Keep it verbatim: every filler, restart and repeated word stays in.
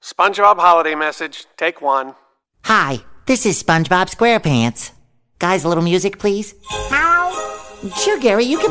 SpongeBob holiday message, take one. Hi, this is SpongeBob SquarePants. Guys, a little music, please. Sure, Gary, you can